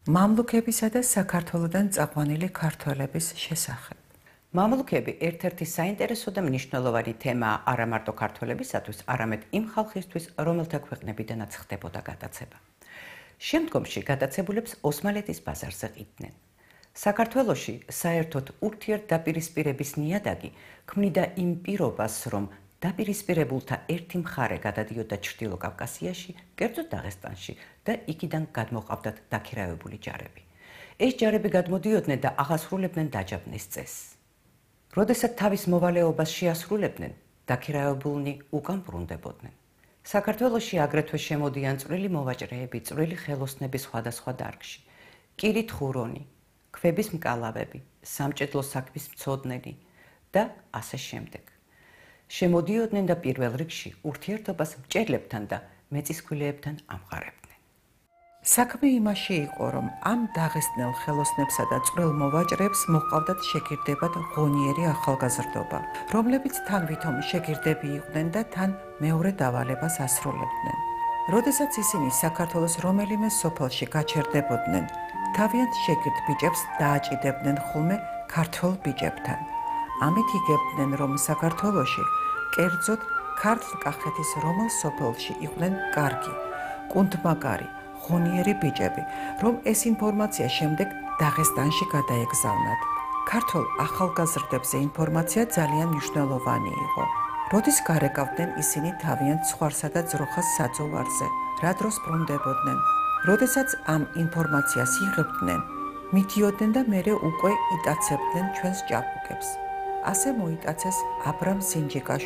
მამლუქებისა და საქართველოდან წაყვანილი ქართველების შესახებ. მამლუქები ერთ-ერთი საინტერესო და მნიშვნელოვანი თემაა არა მარტო ქართველებისათვის, არამედ იმ ხალხისთვის, რომელთა ქვეყნებიდანაც ხდებოდა გადაცემა. შემდგომში გადაცებულებს ოსმალეთის ბაზარზე ყიდდნენ. საქართველოში საერთოდ ურთიერთდაპირისპირების ნიადაგი ქმნიდა იმ პირობას, რომ დაპირისპირებულთა ერთი მხარე გადადიოდა ჩრდილო კავკასიაში, კერძოდ დაღესტანში და იქიდან გადმოყავდათ დაქირავებული ჯარები. ეს ჯარები გადმოდიოდნენ და აღასრულებდნენ დაჯაბნის წესს. როდესაც თავის მოვალეობას შეასრულებდნენ, დაქირავებულნი უკან ბრუნდებოდნენ. საქართველოში აგრეთვე შემოდიან წვრილი მოვაჭრეები, წვრილი ხელოსნები სხვადასხვა დარგში, კირით ხურონი, ქვების მკალავები, სამჭედლო საქმის მცოდნელი და ასე შემდეგ. შემოდიოდნენ და პირველ რიგში ურთიერთობას მჭედლებთან და მეწისქვილეებთან ამყარებდნენ. საქმე იმაში იყო, რომ ამ დაღესტნელ ხელოსნებსა და წვრილ მოვაჭრეებს მოჰყავდათ შეგირდებად ღონიერი ახალგაზრდობა, რომლებიც თან ვითომ შეგირდები იყვნენ და თან მეორე დავალებას ასრულებდნენ. როდესაც ისინი საქართველოს რომელიმე სოფელში გაჩერდებოდნენ, თავიანთ შეგირდ ბიჭებს დააჭიდებდნენ ხოლმე ქართველ ბიჭებთან. ამით იგებდნენ, რომ საქართველოში, კერძოდ ქართლ-კახეთის რომელ სოფელში იყვნენ კარგი, კუნთმაგარი, ღონიერი ბიჭები, რომ ეს ინფორმაცია შემდეგ დაღესტანში გადაეგზავნათ. ქართველ ახალგაზრდებზე ინფორმაცია ძალიან მნიშვნელოვანი იყო. როდის გარეკავდნენ ისინი თავიანთ ცხვარსა და ძროხას საძოვარზე, რა დროს ბრუნდებოდნენ. როდესაც ამ ინფორმაციას იღებდნენ, მიდიოდნენ და მერე უკვე იტაცებდნენ ჩვენს ჭაბუკებს. ასე მოიტაცეს აბრამ სინჯიკაშვილს